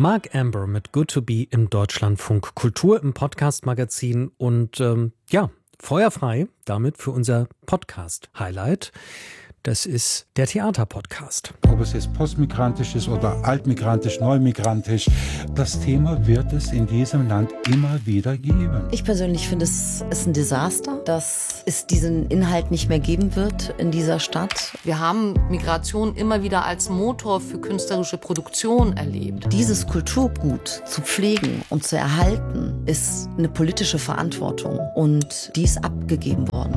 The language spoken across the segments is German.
Mark Amber mit Good to Be im Deutschlandfunk Kultur im Podcast-Magazin und feuerfrei damit für unser Podcast-Highlight. Das ist der Theaterpodcast. Ob es jetzt postmigrantisch ist oder altmigrantisch, neumigrantisch, das Thema wird es in diesem Land immer wieder geben. Ich persönlich finde, es ist ein Desaster, dass es diesen Inhalt nicht mehr geben wird in dieser Stadt. Wir haben Migration immer wieder als Motor für künstlerische Produktion erlebt. Dieses Kulturgut zu pflegen und zu erhalten, ist eine politische Verantwortung und die ist abgegeben worden.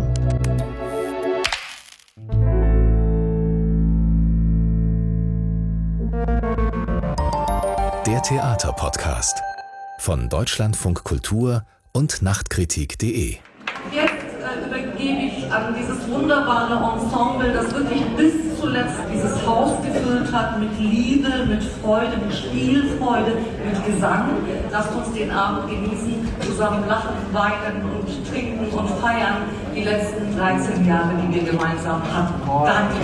Der Theaterpodcast von Deutschlandfunk Kultur und Nachtkritik.de. Jetzt übergebe ich an dieses wunderbare Ensemble, das wirklich bis zuletzt dieses Haus gefüllt hat mit Liebe, mit Freude, mit Spielfreude, mit Gesang. Lasst uns den Abend genießen, zusammen lachen, weinen und trinken und feiern die letzten 13 Jahre, die wir gemeinsam hatten. Danke.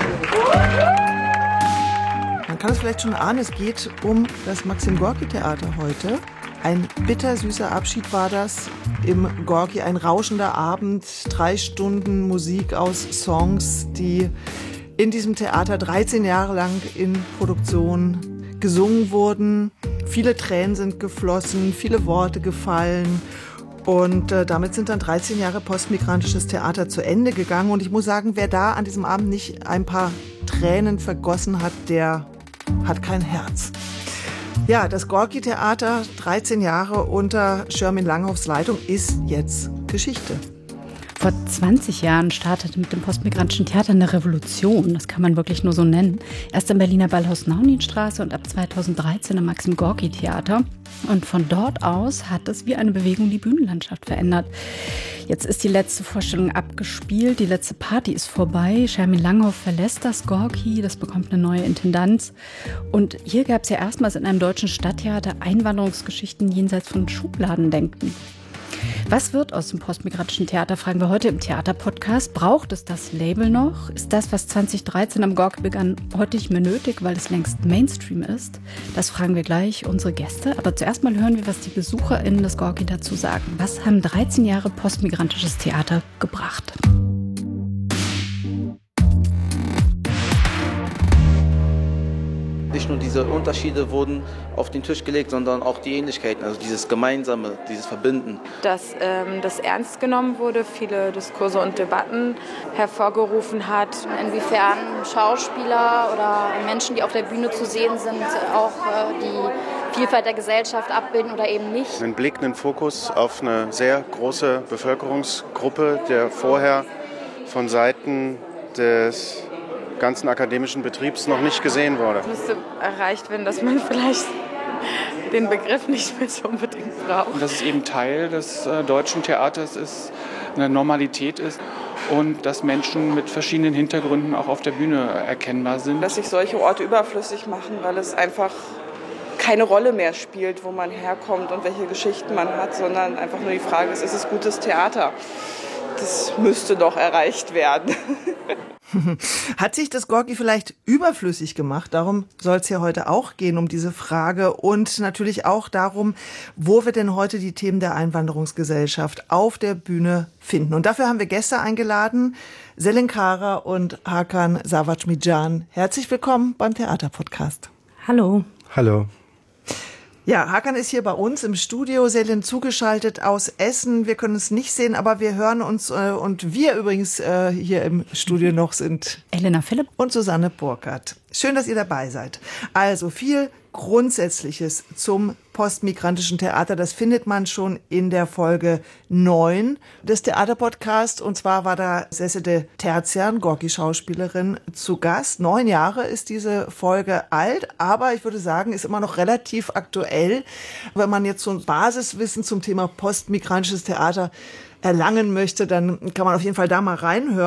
Man kann es vielleicht schon ahnen, es geht um das Maxim-Gorki-Theater heute. Ein bittersüßer Abschied war das im Gorki, ein rauschender Abend, 3 Stunden Musik aus Songs, die in diesem Theater 13 Jahre lang in Produktion gesungen wurden. Viele Tränen sind geflossen, viele Worte gefallen. Und damit sind dann 13 Jahre postmigrantisches Theater zu Ende gegangen. Und ich muss sagen, wer da an diesem Abend nicht ein paar Tränen vergossen hat, der hat kein Herz. Ja, das Gorki-Theater, 13 Jahre unter Schermin Langhoffs Leitung, ist jetzt Geschichte. Vor 20 Jahren startete mit dem postmigrantischen Theater eine Revolution, das kann man wirklich nur so nennen. Erst im Berliner Ballhaus-Nauninstraße und ab 2013 im Maxim-Gorki-Theater. Und von dort aus hat es wie eine Bewegung die Bühnenlandschaft verändert. Jetzt ist die letzte Vorstellung abgespielt, die letzte Party ist vorbei. Schermin Langhoff verlässt das Gorki, das bekommt eine neue Intendanz. Und hier gab es ja erstmals in einem deutschen Stadttheater Einwanderungsgeschichten jenseits von Schubladendenken. Was wird aus dem postmigrantischen Theater, fragen wir heute im Theaterpodcast. Braucht es das Label noch? Ist das, was 2013 am Gorki begann, heute nicht mehr nötig, weil es längst Mainstream ist? Das fragen wir gleich unsere Gäste. Aber zuerst mal hören wir, was die BesucherInnen des Gorki dazu sagen. Was haben 13 Jahre postmigrantisches Theater gebracht? Nicht nur diese Unterschiede wurden auf den Tisch gelegt, sondern auch die Ähnlichkeiten, also dieses Gemeinsame, dieses Verbinden. Dass das ernst genommen wurde, viele Diskurse und Debatten hervorgerufen hat. Inwiefern Schauspieler oder Menschen, die auf der Bühne zu sehen sind, auch die Vielfalt der Gesellschaft abbilden oder eben nicht. Einen Blick, einen Fokus auf eine sehr große Bevölkerungsgruppe, der vorher von Seiten des ganzen akademischen Betriebs noch nicht gesehen wurde. Es müsste erreicht werden, dass man vielleicht den Begriff nicht mehr so unbedingt braucht. Und dass es eben Teil des deutschen Theaters ist, eine Normalität ist und dass Menschen mit verschiedenen Hintergründen auch auf der Bühne erkennbar sind. Dass sich solche Orte überflüssig machen, weil es einfach keine Rolle mehr spielt, wo man herkommt und welche Geschichten man hat, sondern einfach nur die Frage ist es gutes Theater? Das müsste doch erreicht werden. Hat sich das Gorki vielleicht überflüssig gemacht? Darum soll es ja heute auch gehen, um diese Frage. Und natürlich auch darum, wo wir denn heute die Themen der Einwanderungsgesellschaft auf der Bühne finden. Und dafür haben wir Gäste eingeladen, Selin Kara und Hakan Savacmidjan. Herzlich willkommen beim Theaterpodcast. Hallo. Hallo. Ja, Hakan ist hier bei uns im Studio, Selin zugeschaltet aus Essen. Wir können uns nicht sehen, aber wir hören uns und wir übrigens hier im Studio noch sind Elena Philipp und Susanne Burkhardt. Schön, dass ihr dabei seid. Also viel Grundsätzliches zum postmigrantischen Theater, das findet man schon in der Folge 9 des Theaterpodcasts. Und zwar war da Sesede Terzian, Gorki-Schauspielerin, zu Gast. 9 Jahre ist diese Folge alt, aber ich würde sagen, ist immer noch relativ aktuell. Wenn man jetzt so ein Basiswissen zum Thema postmigrantisches Theater erlangen möchte, dann kann man auf jeden Fall da mal reinhören.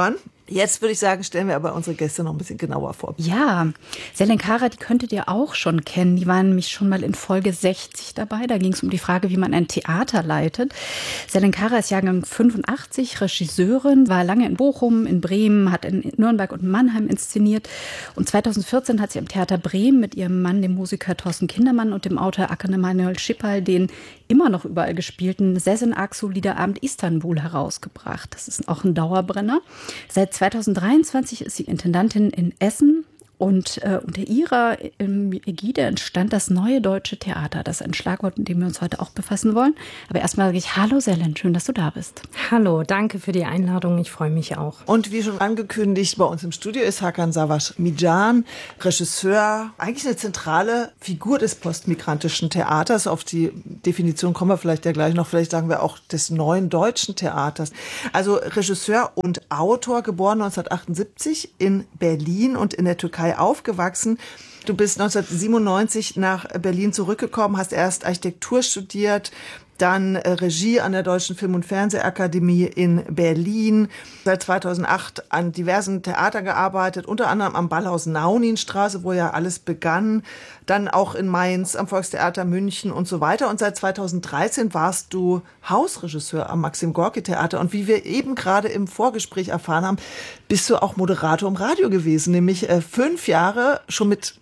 Jetzt würde ich sagen, stellen wir aber unsere Gäste noch ein bisschen genauer vor. Ja, Selenkara, die könntet ihr auch schon kennen. Die waren nämlich schon mal in Folge 60 dabei. Da ging es um die Frage, wie man ein Theater leitet. Selenkara ist Jahrgang 85, Regisseurin, war lange in Bochum, in Bremen, hat in Nürnberg und Mannheim inszeniert. Und 2014 hat sie am Theater Bremen mit ihrem Mann, dem Musiker Thorsten Kindermann und dem Autor Akan Emanuel Schiphal, den immer noch überall gespielten Sezen Aksu Liederabend Istanbul herausgebracht. Das ist auch ein Dauerbrenner. Seit 2023 ist sie Intendantin in Essen. Und unter ihrer Ägide entstand das Neue Deutsche Theater. Das ist ein Schlagwort, mit dem wir uns heute auch befassen wollen. Aber erstmal sage ich Hallo Selen, schön, dass du da bist. Hallo, danke für die Einladung, ich freue mich auch. Und wie schon angekündigt, bei uns im Studio ist Hakan Savaş-Mican, Regisseur, eigentlich eine zentrale Figur des postmigrantischen Theaters. Auf die Definition kommen wir vielleicht ja gleich noch, vielleicht sagen wir auch des Neuen Deutschen Theaters. Also Regisseur und Autor, geboren 1978 in Berlin und in der Türkei aufgewachsen. Du bist 1997 nach Berlin zurückgekommen, hast erst Architektur studiert, dann Regie an der Deutschen Film- und Fernsehakademie in Berlin, seit 2008 an diversen Theatern gearbeitet, unter anderem am Ballhaus-Naunin-Straße, wo ja alles begann, dann auch in Mainz, am Volkstheater München und so weiter. Und seit 2013 warst du Hausregisseur am Maxim-Gorki-Theater. Und wie wir eben gerade im Vorgespräch erfahren haben, bist du auch Moderator im Radio gewesen, nämlich 5 Jahre, schon mit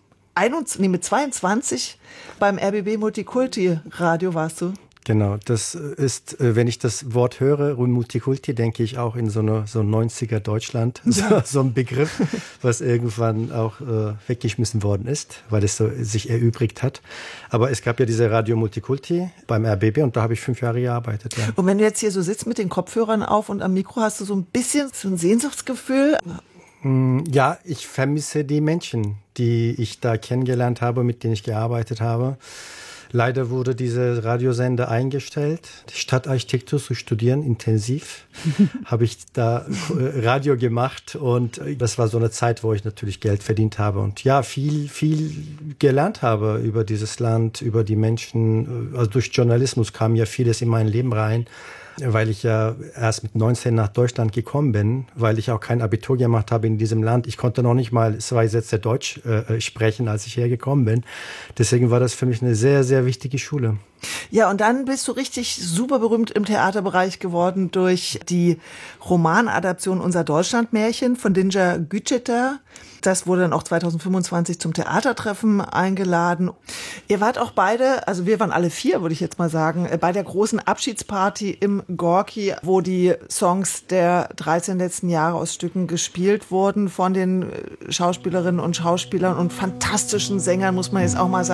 22 beim RBB Multikulti-Radio warst du. Genau, das ist, wenn ich das Wort höre, Multikulti, denke ich auch in so ein 90er Deutschland, so ein Begriff, was irgendwann auch weggeschmissen worden ist, weil es so sich erübrigt hat. Aber es gab ja diese Radio Multikulti beim RBB und da habe ich 5 Jahre gearbeitet. Ja. Und wenn du jetzt hier so sitzt mit den Kopfhörern auf und am Mikro, hast du so ein bisschen so ein Sehnsuchtsgefühl? Ja, ich vermisse die Menschen, die ich da kennengelernt habe, mit denen ich gearbeitet habe. Leider wurde dieser Radiosender eingestellt. Die Stadtarchitektur zu studieren, intensiv, habe ich da Radio gemacht und das war so eine Zeit, wo ich natürlich Geld verdient habe und ja, viel gelernt habe über dieses Land, über die Menschen. Also durch Journalismus kam ja vieles in mein Leben rein, weil ich ja erst mit 19 nach Deutschland gekommen bin, weil ich auch kein Abitur gemacht habe in diesem Land. Ich konnte noch nicht mal 2 Sätze Deutsch sprechen, als ich hergekommen bin. Deswegen war das für mich eine sehr, sehr wichtige Schule. Ja, und dann bist du richtig super berühmt im Theaterbereich geworden durch die Romanadaption Unser Deutschlandmärchen von Dinja Güceter. Das wurde dann auch 2025 zum Theatertreffen eingeladen. Ihr wart auch beide, also wir waren alle 4, würde ich jetzt mal sagen, bei der großen Abschiedsparty im Gorki, wo die Songs der 13 letzten Jahre aus Stücken gespielt wurden von den Schauspielerinnen und Schauspielern und fantastischen Sängern, muss man jetzt auch mal sagen.